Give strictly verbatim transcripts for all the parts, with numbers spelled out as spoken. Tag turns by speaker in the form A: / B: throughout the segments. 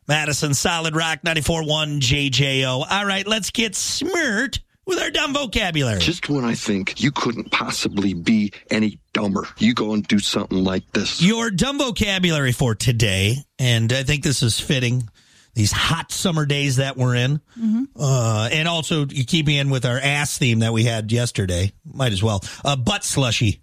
A: Madison Solid Rock ninety-four point one J J O. All right, let's get smirt with our dumb vocabulary.
B: Just when I think you couldn't possibly be any dumber, you go and do something like this.
A: Your dumb vocabulary for today, and I think this is fitting, these hot summer days that we're in, mm-hmm. uh, and also you keeping in with our ass theme that we had yesterday. Might as well. Uh, butt slushy.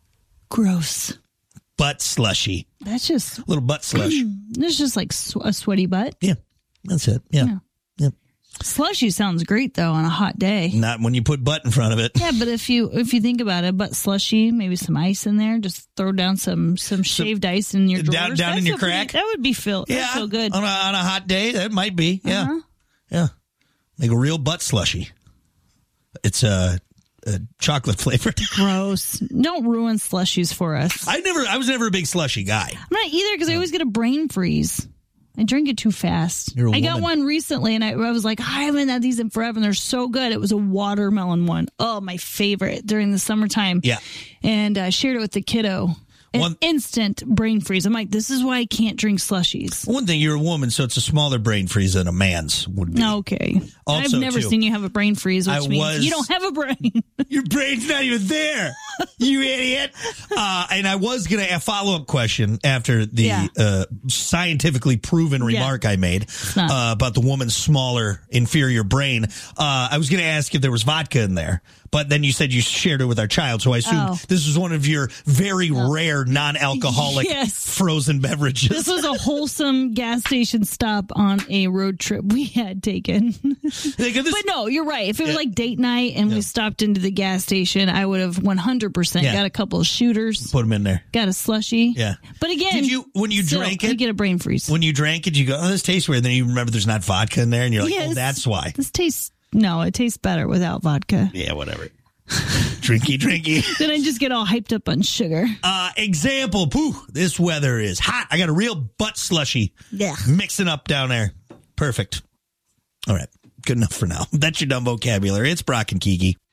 C: Gross.
A: Butt slushy.
C: That's just...
A: A little butt slush.
C: It's just like sw- a sweaty butt.
A: Yeah, that's it. Yeah.
C: yeah.
A: Yep.
C: Slushy sounds great, though, on a hot day.
A: Not when you put butt in front of it.
C: Yeah, but if you if you think about it, butt slushy, maybe some ice in there, just throw down some some shaved some, ice in your drawers.
A: Down, down in your crack?
C: Pretty, that would be feel,
A: yeah,
C: feel good.
A: On a, on a hot day, that might be. Yeah.
C: Uh-huh.
A: Yeah. Make a real butt slushy. It's a... Uh, Uh, chocolate flavored.
C: Gross. Don't ruin slushies for us.
A: I never. I was never a big slushy guy.
C: I'm not either because I always get a brain freeze. I drink it too fast.
A: You're a
C: I
A: woman.
C: got one recently, and I, I was like, I haven't had these in forever, and they're so good. It was a watermelon one. Oh, my favorite during the summertime.
A: Yeah.
C: And I uh, shared it with the kiddo. An one, instant brain freeze. I'm like, this is why I can't drink slushies.
A: One thing, you're a woman, so it's a smaller brain freeze than a man's would be.
C: Okay.
A: Also,
C: I've never
A: too,
C: seen you have a brain freeze, which
A: I
C: means
A: was,
C: you don't have a brain.
A: Your brain's not even there, you idiot. Uh, and I was going to, a follow-up question after the
C: yeah.
A: uh, scientifically proven remark yeah. I made uh, about the woman's smaller, inferior brain. Uh, I was going to ask if there was vodka in there. But then you said you shared it with our child, so I assumed oh. this was one of your very oh. rare non-alcoholic
C: yes.
A: frozen beverages.
C: This was a wholesome gas station stop on a road trip we had taken. But no, you're right. If it was yeah. like date night and yeah. we stopped into the gas station, I would have one hundred percent yeah. got a couple of shooters.
A: Put them in there.
C: Got a slushie.
A: Yeah.
C: But again,
A: did you when you
C: still,
A: drank it,
C: you get a brain freeze.
A: When you drank it, you go, oh, this tastes weird. Then you remember there's not vodka in there, and you're like,
C: yes,
A: oh, that's why.
C: This tastes... No, it tastes better without vodka.
A: Yeah, whatever. Drinky, drinky.
C: Then I just get all hyped up on sugar.
A: Uh, example, pooh, this weather is hot. I got a real butt slushy.
C: Yeah.
A: Mixing up down there. Perfect. All right. Good enough for now. That's your dumb vocabulary. It's Brock and Kiki.